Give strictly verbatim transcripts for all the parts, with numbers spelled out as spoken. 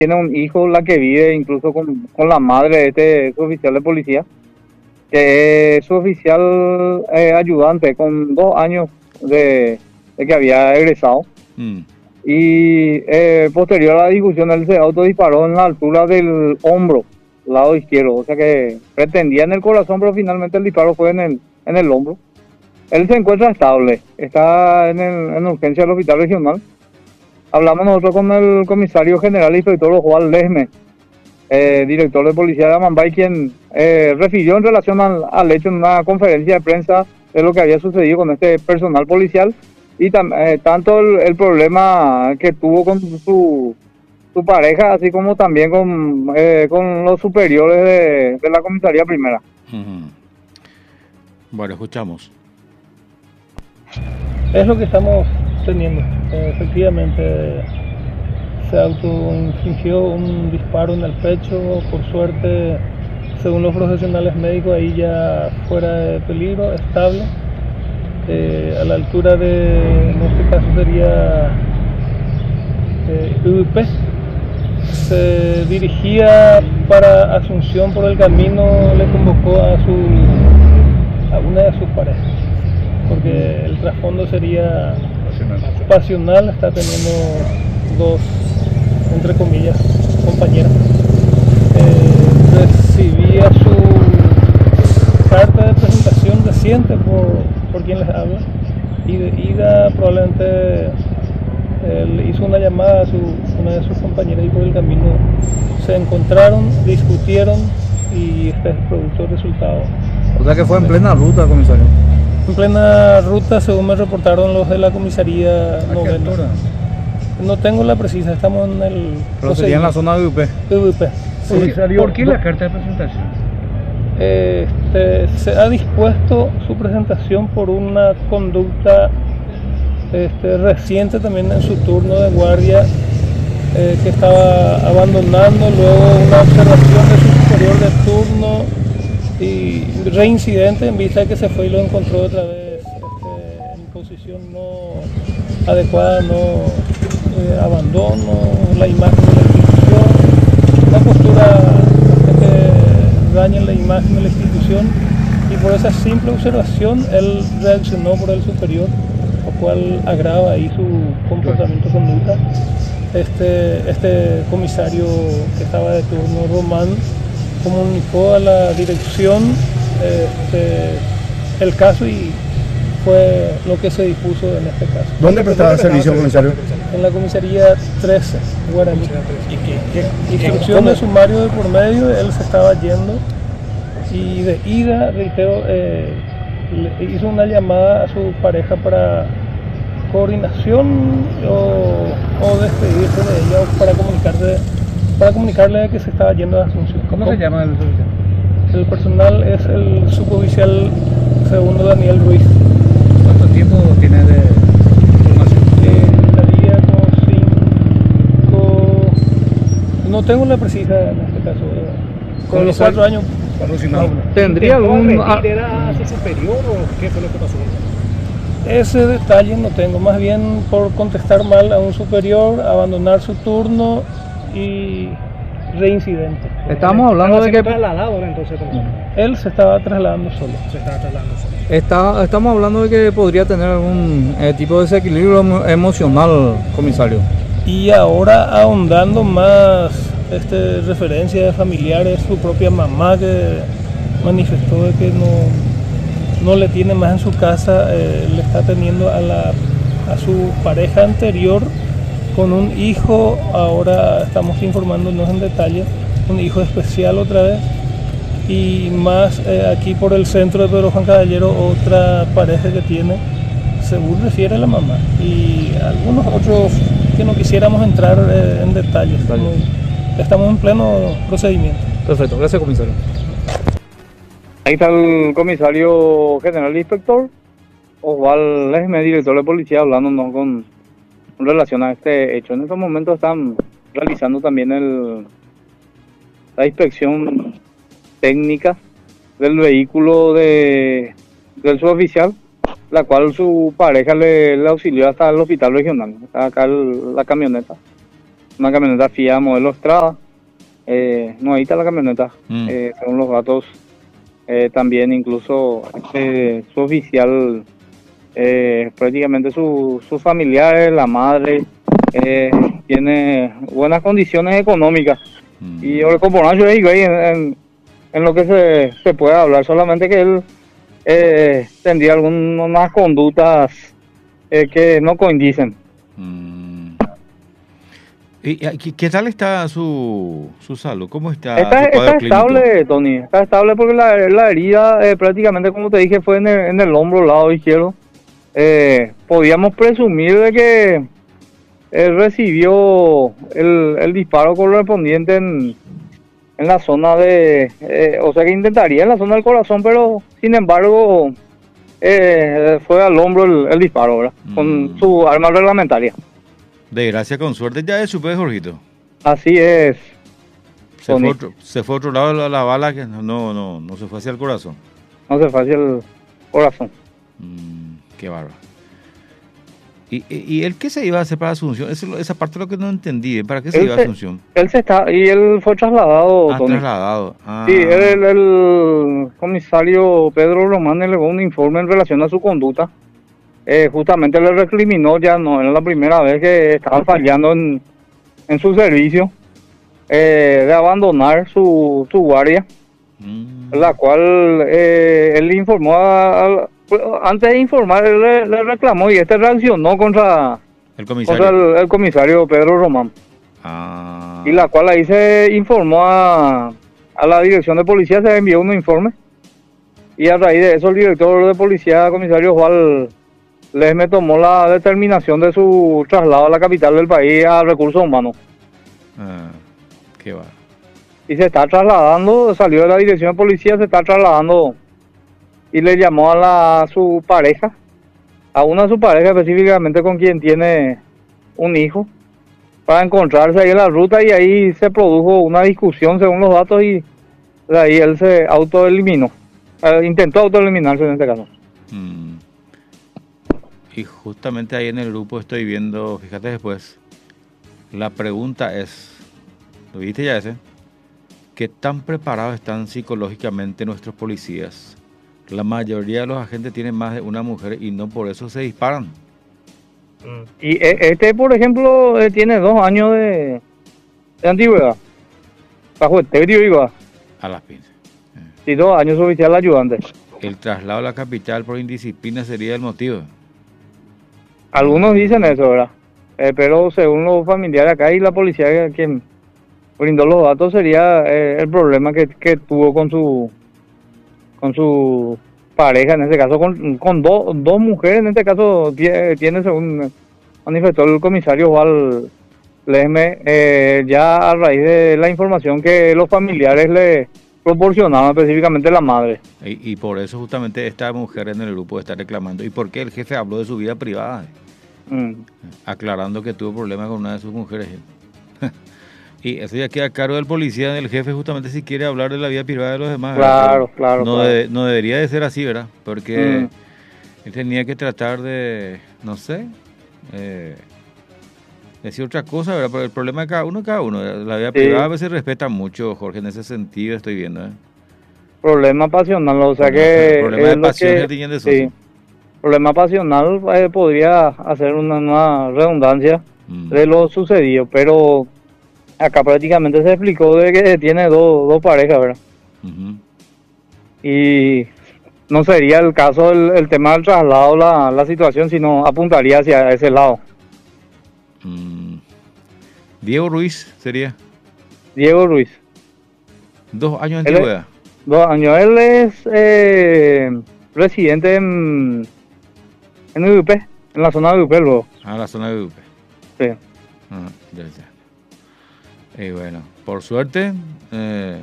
tiene un hijo, la que vive incluso con, con la madre de este oficial de policía, que es su oficial eh, ayudante con dos años de, de que había egresado. Mm. Y eh, posterior a la discusión, él se autodisparó en la altura del hombro, lado izquierdo. O sea que pretendía en el corazón, pero finalmente el disparo fue en el, en el hombro. Él se encuentra estable, está en, el, en urgencia del hospital regional. Hablamos nosotros con el comisario general inspector Juan Lesme, eh, director de policía de Amambay, quien eh, refirió en relación al, al hecho en una conferencia de prensa de lo que había sucedido con este personal policial y tam, eh, tanto el, el problema que tuvo con su, su pareja, así como también con, eh, con los superiores de, de la comisaría primera. Uh-huh. Bueno, escuchamos. Es lo que estamos teniendo. Eh, efectivamente, se autoinfligió un disparo en el pecho. Por suerte, según los profesionales médicos, ahí ya fuera de peligro, estable. Eh, a la altura de, en este caso sería eh, U P. Se dirigía para Asunción por el camino, le convocó a, su, a una de sus parejas, porque el trasfondo sería pasional, pasional está teniendo dos, entre comillas, compañeras. Eh, recibía su carta de presentación reciente por, por quien les habla, y de ida probablemente eh, le hizo una llamada a su, una de sus compañeras y por el camino se encontraron, discutieron y este es el producto del resultado. O sea que fue en plena ruta, comisario. En plena ruta, según me reportaron los de la comisaría novena. No tengo la precisa, estamos en el... Pero sería en la zona de U P. U P. Sí. ¿Por qué la carta de presentación? Este, se ha dispuesto su presentación por una conducta este, reciente también en su turno de guardia, eh, que estaba abandonando, luego una observación de su superior de turno y reincidente en vista de que se fue y lo encontró otra vez este, en posición no adecuada, no eh, abandono, la imagen de la institución, una postura que daña la imagen de la institución, y por esa simple observación él reaccionó por el superior, lo cual agrava ahí su comportamiento conducta. Este, este comisario que estaba de turno, Román, comunicó a la dirección este, el caso y fue lo que se dispuso en este caso. ¿Dónde prestaba servicio, comisario? En la comisaría trece, Guaraní. ¿Y qué, qué, instrucción de sumario de por medio, él se estaba yendo y de ida, reitero, eh, le hizo una llamada a su pareja para coordinación o, o despedirse de ella o para comunicarse para comunicarle que se estaba yendo a Asunción. ¿Cómo se llama el suboficial? El personal es el suboficial segundo Daniel Ruiz. ¿Cuánto tiempo tiene de formación? Eh, estaría como cinco... No tengo la precisa en este caso. Con los cuatro años. ¿Tendría algún... ¿Era a su superior o qué fue lo que pasó? Ese detalle no tengo, más bien por contestar mal a un superior, abandonar su turno y reincidente. Estamos hablando de que trasladado entonces. Él se estaba trasladando solo. Se estaba trasladando solo. Está, estamos hablando de que podría tener algún eh, tipo de desequilibrio emo emocional, comisario. Y ahora ahondando más este, referencia de familiares, su propia mamá que manifestó de que no, no le tiene más en su casa, eh, le está teniendo a, la, a su pareja anterior con un hijo, ahora estamos informándonos en detalle, un hijo especial otra vez, y más eh, aquí por el centro de Pedro Juan Caballero otra pareja que tiene, según refiere la mamá, y algunos otros que no quisiéramos entrar eh, en detalle, estamos, estamos en pleno procedimiento. Perfecto, gracias, comisario. Ahí está el comisario general inspector Osvaldo Lesme, director de policía, hablándonos con en relación a este hecho. En estos momentos están realizando también el, la inspección técnica del vehículo de, del suboficial, la cual su pareja le, le auxilió hasta el hospital regional. Está acá el, la camioneta. una camioneta Fiat modelo Strada, eh, no ahí está la camioneta, Mm. eh, según los datos, eh, también incluso eh, su oficial, eh, prácticamente su- sus familiares, la madre, eh, tiene buenas condiciones económicas. Mm. Y el componente ahí en, en, en lo que se, se puede hablar, solamente que él eh, tendría algunas conductas eh, que no coinciden. Mm. ¿Y, y qué, qué tal está su, su salud? ¿Cómo está Está, su está cuadro clínico? estable, Tony, está estable porque la, la herida eh, prácticamente, como te dije, fue en el, en el hombro lado izquierdo. Eh, podíamos presumir de que él recibió el, el disparo correspondiente en, en la zona de, eh, o sea que intentaría en la zona del corazón, pero sin embargo eh, fue al hombro el, el disparo, ¿verdad? Con Mm. su arma reglamentaria. De gracia con suerte ya es su pez, Jorgito. Así es. Se Tony. fue, otro, se fue a otro lado la, la bala que no, no, no se fue hacia el corazón. No se fácil el corazón. Mm, qué bárbaro. ¿Y, y, y él qué se iba a hacer para Asunción? Eso, esa parte es lo que no entendí. ¿eh? ¿Para qué se Él iba a se- Asunción? Él se está, y él fue trasladado, Ah, Tony. trasladado. Ah. Sí, el, el- el comisario Pedro Román le elevó un informe en relación a su conducta. Eh, justamente le recriminó, ya no era la primera vez que estaba fallando en, en su servicio, eh, de abandonar su, su guardia, Mm. la cual eh, él le informó, a- a- antes de informar, él le, le reclamó y este reaccionó contra, El contra comisario. el, el comisario Pedro Román. Ah. Y la cual ahí se informó a, a la dirección de policía, se envió un informe. Y a raíz de eso el director de policía, comisario Juan Lesme, tomó la determinación de su traslado a la capital del país a recursos humanos. Ah, qué va. Y se está trasladando, salió de la dirección de policía, se está trasladando y le llamó a, la, a su pareja, a una de sus parejas específicamente con quien tiene un hijo, para encontrarse ahí en la ruta y ahí se produjo una discusión según los datos y de ahí él se autoeliminó, eh, intentó autoeliminarse en este caso. Mm. Y justamente ahí en el grupo estoy viendo, fíjate después, la pregunta es, ¿lo viste ya ese? ¿Qué tan preparados están psicológicamente nuestros policías? La mayoría de los agentes tienen más de una mujer y no por eso se disparan. Mm. Y eh, este, por ejemplo, eh, tiene dos años de, de antigüedad, bajo etéreo iba, A las pinzas. y dos años oficial ayudante. El traslado a la capital por indisciplina sería el motivo. Algunos dicen eso, ¿verdad? Eh, pero según los familiares acá y la policía quien brindó los datos sería eh, el problema que, que tuvo con su con su pareja, en este caso con, con do- dos mujeres, en este caso tie- tiene, según manifestó el comisario Juan Lesme, eh, ya a raíz de la información que los familiares le proporcionaban, específicamente la madre. Y, y por eso justamente esta mujer en el grupo está reclamando. ¿Y por qué el jefe habló de su vida privada? Mm. Aclarando que tuvo problemas con una de sus mujeres. Y eso ya queda a cargo del policía, del jefe, justamente si quiere hablar de la vida privada de los demás. ¿verdad? Claro, Pero claro, No, claro. de- no debería de ser así, ¿verdad? Porque Mm. él tenía que tratar de, no sé, eh, decir otra cosa, ¿verdad? Pero el problema de cada uno, cada uno. ¿verdad? La vida Sí. privada a veces respeta mucho, Jorge, en ese sentido estoy viendo. ¿eh? Problema pasional, o sea Problema- que... problema es de lo pasión que- que tienen de sí. socio. Problema pasional eh, podría hacer una nueva redundancia Mm. de lo sucedido, pero acá prácticamente se explicó de que tiene dos, dos parejas, ¿verdad? Ujú. Y no sería el caso el, el tema del traslado, la, la situación, sino apuntaría hacia ese lado. Mm. Diego Ruiz sería Diego Ruiz, dos años de Él es- antigüedad. dos años, él es eh, residente en, en U P, en la zona de U P luego. A la zona de U P. Sí. Ah, ya, ya. Y bueno, por suerte eh,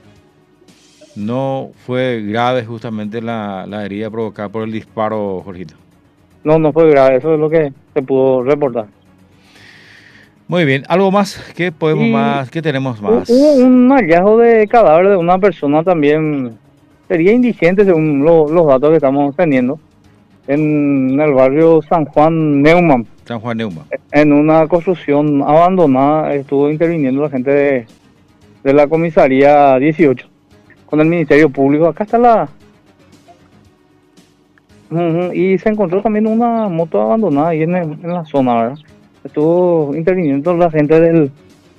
no fue grave justamente la, la herida provocada por el disparo, Jorgito. No, no fue grave, eso es lo que se pudo reportar. Muy bien, ¿algo más? ¿Qué podemos Y más? ¿Qué tenemos Hu- más? Hubo un hallazgo de cadáver de una persona también, sería indigente según lo- los datos que estamos teniendo, en el barrio San Juan Neumann. San Juan Neuma. En una construcción abandonada estuvo interviniendo la gente de, de la comisaría dieciocho con el Ministerio Público. Acá está la... Ujú, y se encontró también una moto abandonada ahí en, el- en la zona, ¿verdad? Estuvo interviniendo la gente del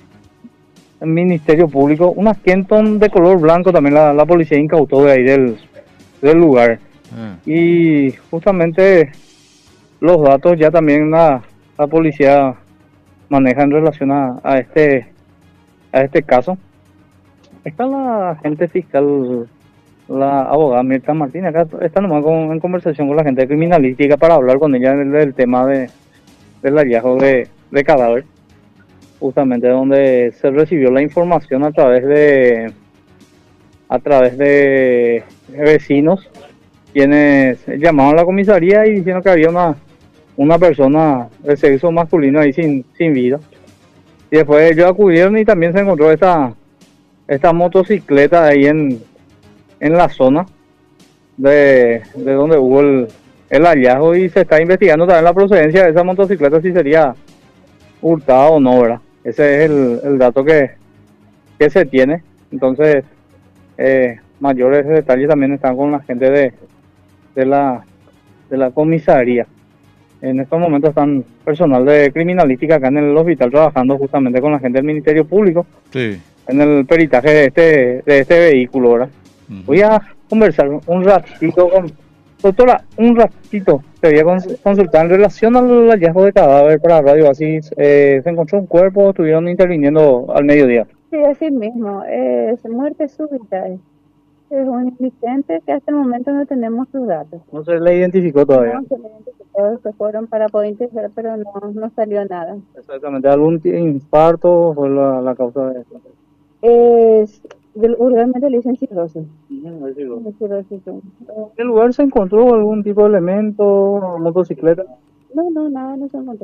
el Ministerio Público. Una Kenton de color blanco también la, la policía incautó de ahí del, del lugar. Ah, Y justamente los datos ya también la, la policía maneja en relación a, a este a este caso. Está la agente fiscal, la abogada Mirta Martínez, acá está nomás con- en conversación con la gente de criminalística para hablar con ella del, del tema de, del hallazgo de, de cadáver, justamente donde se recibió la información a través de a través de vecinos quienes llamaron a la comisaría y diciendo que había una una persona de sexo masculino ahí sin, sin vida. Y después ellos acudieron y también se encontró esta, esta motocicleta ahí en, en la zona de, de donde hubo el, el hallazgo, y se está investigando también la procedencia de esa motocicleta, si sería hurtada o no, ¿verdad? Ese es el, el dato que, que se tiene. Entonces, eh, mayores detalles también están con la gente de, de la de la comisaría. En estos momentos están personal de criminalística acá en el hospital trabajando justamente con la gente del Ministerio Público sí. en el peritaje de este de este vehículo, ¿verdad? Ujú. Voy a conversar un ratito con... Doctora, un ratito te voy a cons- consultar en relación al hallazgo de cadáver para Radio Oasis. Eh, ¿se encontró un cuerpo? ¿Estuvieron interviniendo al mediodía? Sí, así mismo, es muerte súbita. Es es un incidente que hasta el momento no tenemos sus datos. No se le identificó todavía. No se le identificó, se fueron para poder investigar, pero no, no salió nada. Exactamente. ¿Algún ti- infarto fue la, la causa de esto? Es, del- vulgarmente le dicen cirrosis. Ujú, es decir, Es cirrosis, sí. ¿en el lugar se encontró algún tipo de elemento, motocicleta? No, no, nada, no se encontró.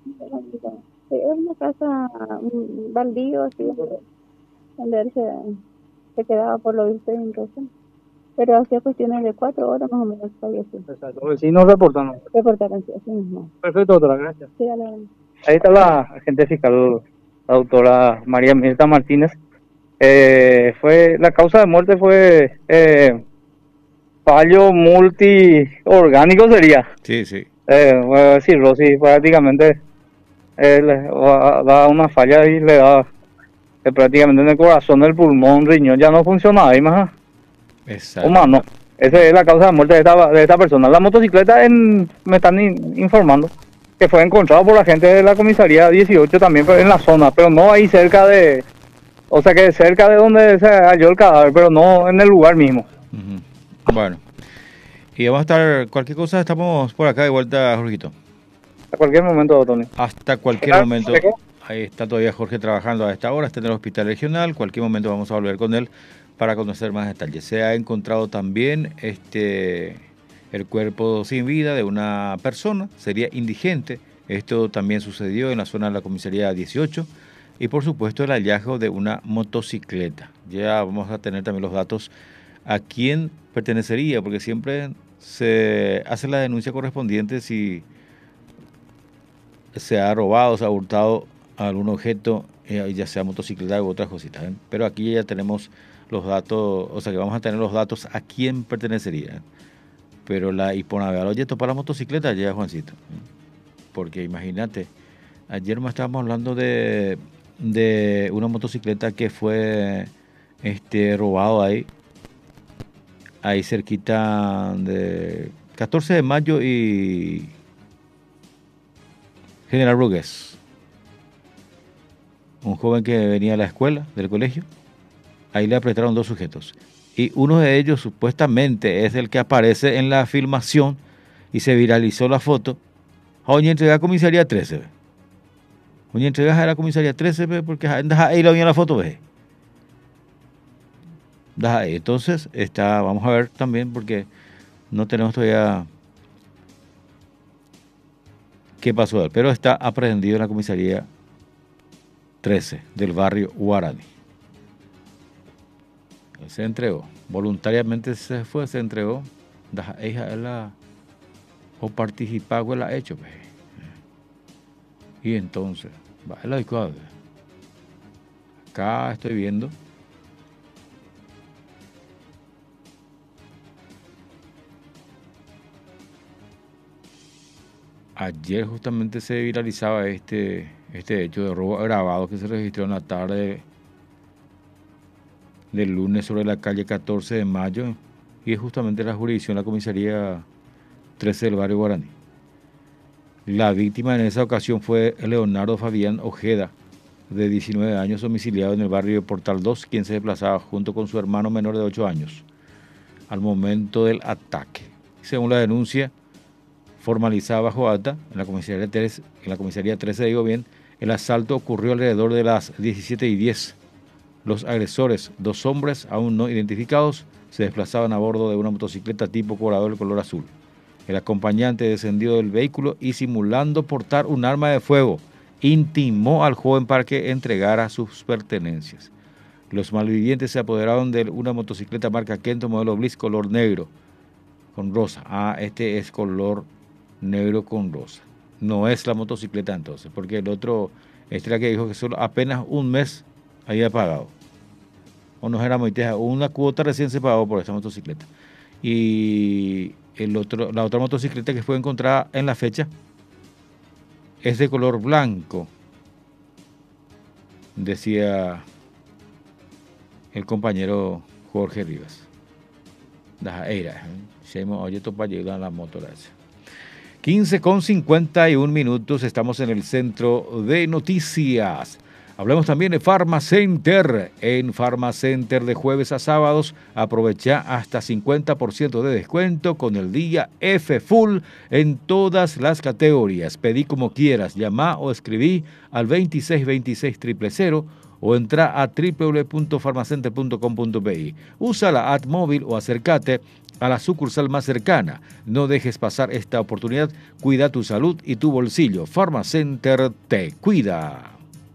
Sí, es una casa, un baldío, así, donde, donde él se, se quedaba por lo visto en casa. Pero hacía cuestiones de cuatro horas más o menos falleció. Exacto. Vecinos reportaron. Reportaron así, así mismo. Perfecto, doctora, gracias. Sí, a la- Ahí está la agente fiscal, la doctora María Mirta Martínez. Eh, fue la causa de muerte fue eh, fallo multiorgánico, sería. Sí, sí. Eh, fue cirrosis, prácticamente eh, le va- da una falla y le da eh, prácticamente en el corazón, el pulmón, riñón, ya no funciona ahí más Exacto. humano. Esa es la causa de muerte de esta, de esta persona. La motocicleta, en, me están in- informando que fue encontrado por la gente de la comisaría dieciocho también, pero en la zona, pero no ahí cerca de, o sea que cerca de donde se halló el cadáver, pero no en el lugar mismo. Ujú. Bueno. Y vamos a estar, cualquier cosa, estamos por acá de vuelta, Jorgito. A cualquier momento, Tony. Hasta cualquier Ah, momento. ¿de qué? Ahí está todavía Jorge trabajando a esta hora, está en el hospital regional. Cualquier momento vamos a volver con él para conocer más detalles. Se ha encontrado también este el cuerpo sin vida de una persona, sería indigente. Esto también sucedió en la zona de la comisaría dieciocho. Y por supuesto el hallazgo de una motocicleta. Ya vamos a tener también los datos a quién pertenecería, porque siempre se hace la denuncia correspondiente si se ha robado, se ha hurtado algún objeto, eh, ya sea motocicleta u otras cositas. ¿eh? Pero aquí ya tenemos los datos, o sea que vamos a tener los datos a quién pertenecería. ¿eh? Pero la Hiponaveal, oye, esto para la motocicleta ya, Juancito. ¿eh? Porque imagínate, ayer me estábamos hablando de, de una motocicleta que fue este robado ahí, ahí cerquita de catorce de mayo y General Brugués. Un joven que venía a la escuela, del colegio, ahí le apretaron dos sujetos. Y uno de ellos supuestamente es el que aparece en la filmación y se viralizó la foto. Oye, entrega a comisaría trece. Oye, entregas a la comisaría trece porque andas ahí la la foto, ve. Ahí. Entonces, está, vamos a ver también porque no tenemos todavía qué pasó, pero está aprehendido en la comisaría trece del barrio Guaraní. Se entregó, voluntariamente se fue, se entregó. Da hija la o participar con la hecho, pues. Y entonces, va el adecuado. Acá estoy viendo. Ayer justamente se viralizaba este, este hecho de robo agravado que se registró en la tarde del lunes sobre la calle catorce de mayo y es justamente la jurisdicción, la comisaría trece del barrio Guaraní. La víctima en esa ocasión fue Leonardo Fabián Ojeda, de diecinueve años, domiciliado en el barrio Portal dos, quien se desplazaba junto con su hermano menor de ocho años al momento del ataque. Según la denuncia formalizada bajo acta, en la comisaría trece, en la comisaría trece, digo bien, el asalto ocurrió alrededor de las diecisiete y diez. Los agresores, dos hombres aún no identificados, se desplazaban a bordo de una motocicleta tipo Corador de color azul. El acompañante descendió del vehículo y, simulando portar un arma de fuego, intimó al joven para que entregara sus pertenencias. Los malvivientes se apoderaron de una motocicleta marca Kento modelo Bliss color negro con rosa. Ah, este es color negro con rosa. No es la motocicleta entonces, porque el otro, este era que dijo que solo apenas un mes había pagado. O no era muy teja, una cuota recién se pagó por esta motocicleta. Y el otro, la otra motocicleta que fue encontrada en la fecha es de color blanco, decía el compañero Jorge Rivas. La moto quince con cincuenta y un minutos, estamos en el centro de noticias. Hablamos también de Pharmacenter. En Pharmacenter de jueves a sábados aprovecha hasta cincuenta por ciento de descuento con el día F Full en todas las categorías. Pedí como quieras, llama o escribí al veintiséis veintiséis cero cero cero o entra a doble u doble u doble u punto farmacenter punto com punto pe. Usa la app móvil o acércate a la sucursal más cercana. No dejes pasar esta oportunidad. Cuida tu salud y tu bolsillo. Pharmacenter te cuida.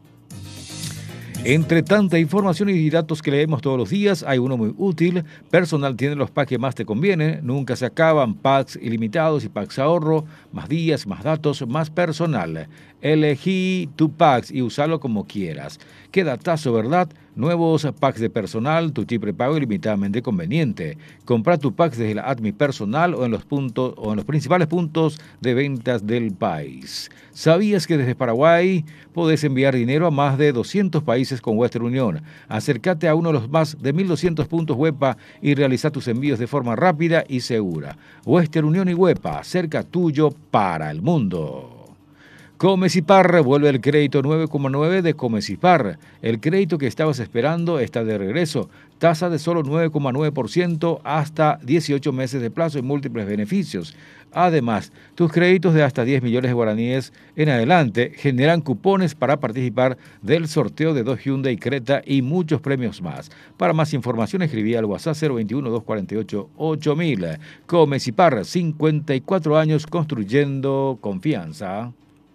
Entre tanta información y datos que leemos todos los días, hay uno muy útil. Personal tiene los packs que más te convienen. Nunca se acaban. Packs ilimitados y packs ahorro. Más días, más datos, más personal. Elegí tu packs y usalo como quieras. Qué datazo, ¿verdad? Nuevos packs de personal, tu chip prepago ilimitadamente conveniente. Compra tu pack desde la app Mi Personal o en los puntos o en los principales puntos de ventas del país. ¿Sabías que desde Paraguay podés enviar dinero a más de doscientos países con Western Union? Acércate a uno de los más de mil doscientos puntos Huepa y realiza tus envíos de forma rápida y segura. Western Union y Huepa, cerca tuyo para el mundo. Comecipar, vuelve el crédito nueve coma nueve de Comecipar. El crédito que estabas esperando está de regreso. Tasa de solo nueve coma nueve por ciento hasta dieciocho meses de plazo y múltiples beneficios. Además, tus créditos de hasta diez millones de guaraníes en adelante generan cupones para participar del sorteo de dos Hyundai Creta y muchos premios más. Para más información escribí al WhatsApp cero veintiuno, doscientos cuarenta y ocho, ocho mil. Comecipar, cincuenta y cuatro años construyendo confianza.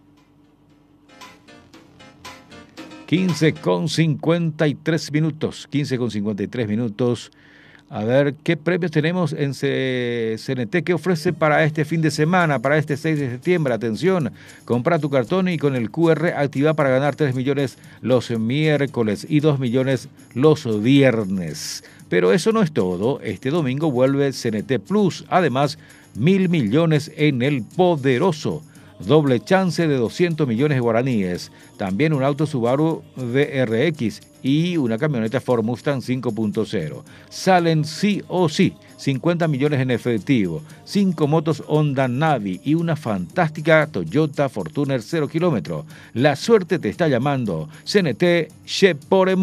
quince con cincuenta y tres minutos, quince con cincuenta y tres minutos. A ver, ¿qué premios tenemos en C N T? ¿Qué ofrece para este fin de semana, para este seis de septiembre? Atención, compra tu cartón y con el Q R activa para ganar tres millones los miércoles y dos millones los viernes. Pero eso no es todo. Este domingo vuelve C N T Plus. Además, mil millones en el poderoso. Doble chance de doscientos millones de guaraníes. También un auto Subaru V R X y una camioneta Ford Mustang cinco punto cero. Salen sí o sí cincuenta millones en efectivo, cinco motos Honda Navi y una fantástica Toyota Fortuner cero kilómetro. La suerte te está llamando. C N T Chepore